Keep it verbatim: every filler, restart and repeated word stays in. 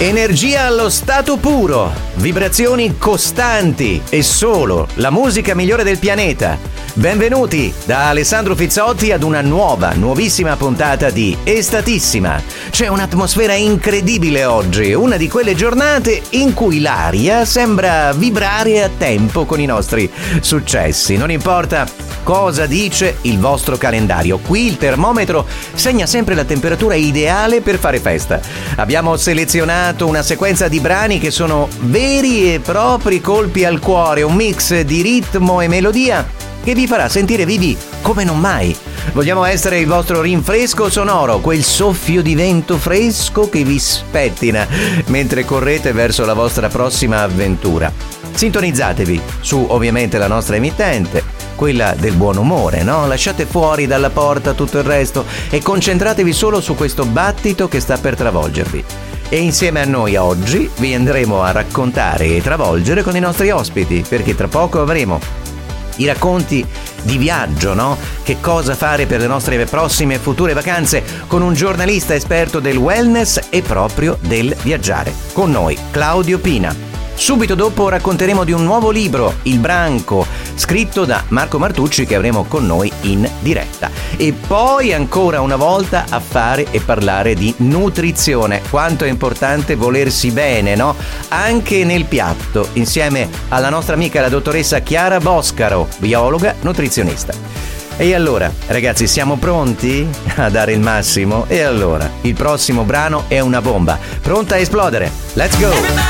Energia allo stato puro, vibrazioni costanti e solo la musica migliore del pianeta. Benvenuti da Alessandro Fizzotti ad una nuova, nuovissima puntata di Estatissima. C'è un'atmosfera incredibile oggi, una di quelle giornate in cui l'aria sembra vibrare a tempo con i nostri successi. Non importa cosa dice il vostro calendario, qui il termometro segna sempre la temperatura ideale per fare festa. Abbiamo selezionato una sequenza di brani che sono veri e propri colpi al cuore, un mix di ritmo e melodia che vi farà sentire vivi come non mai. Vogliamo essere il vostro rinfresco sonoro, quel soffio di vento fresco che vi spettina mentre correte verso la vostra prossima avventura. Sintonizzatevi su ovviamente la nostra emittente, quella del buon umore, no? Lasciate fuori dalla porta tutto il resto e concentratevi solo su questo battito che sta per travolgervi. E insieme a noi oggi vi andremo a raccontare e travolgere con i nostri ospiti, perché tra poco avremo i racconti di viaggio, no? Che cosa fare per le nostre prossime future vacanze con un giornalista esperto del wellness e proprio del viaggiare. Con noi Claudio Pina. Subito dopo racconteremo di un nuovo libro, Il Branco, scritto da Marco Martucci, che avremo con noi in diretta. E poi ancora una volta a fare e parlare di nutrizione. Quanto è importante volersi bene, no? Anche nel piatto, insieme alla nostra amica la dottoressa Chiara Boscaro, biologa nutrizionista. E allora, ragazzi, siamo pronti a dare il massimo? E allora, il prossimo brano è una bomba, pronta a esplodere. Let's go!